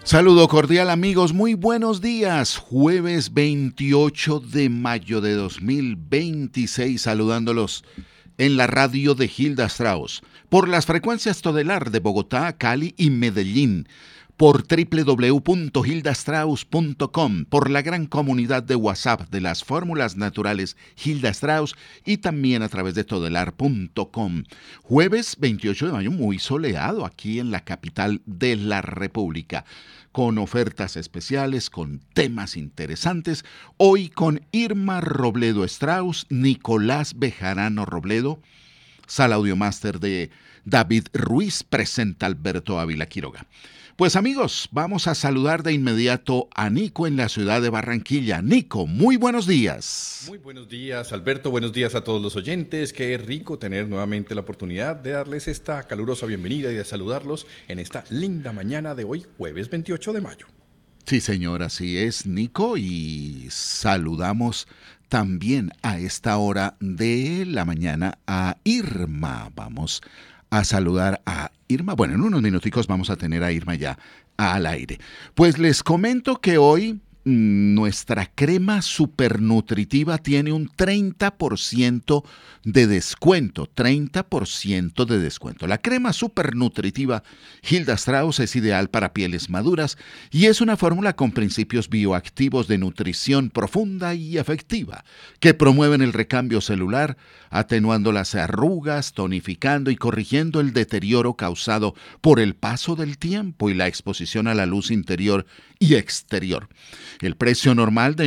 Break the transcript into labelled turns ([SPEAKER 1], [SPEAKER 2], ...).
[SPEAKER 1] Saludo cordial amigos, muy buenos días. Jueves 28 de mayo de 2026, saludándolos en la radio de Hilda Strauss, por las frecuencias Todelar de Bogotá, Cali y Medellín, por www.hildastrauss.com, por la gran comunidad de WhatsApp de las fórmulas naturales Hilda Strauss y también a través de todelar.com. Jueves 28 de mayo, muy soleado aquí en la capital de la República, con ofertas especiales, con temas interesantes. Hoy con Irma Robledo Strauss, Nicolás Bejarano Robledo, Sala Audiomaster de David Ruiz, presenta Alberto Ávila Quiroga. Pues amigos, vamos a saludar de inmediato a Nico en la ciudad de Barranquilla. Nico, muy buenos días.
[SPEAKER 2] Muy buenos días, Alberto. Buenos días a todos los oyentes. Qué rico tener nuevamente la oportunidad de darles esta calurosa bienvenida y de saludarlos en esta linda mañana de hoy, jueves 28 de mayo.
[SPEAKER 1] Sí, señor, así es, Nico, y saludamos también a esta hora de la mañana a Irma. Vamos a saludar a Irma. Bueno, en unos minuticos vamos a tener a Irma ya al aire. Pues les comento que hoy nuestra crema supernutritiva tiene un 30% de descuento, 30% de descuento. La crema supernutritiva Hilda Strauss es ideal para pieles maduras y es una fórmula con principios bioactivos de nutrición profunda y efectiva que promueven el recambio celular, atenuando las arrugas, tonificando y corrigiendo el deterioro causado por el paso del tiempo y la exposición a la luz interior y exterior. El precio normal de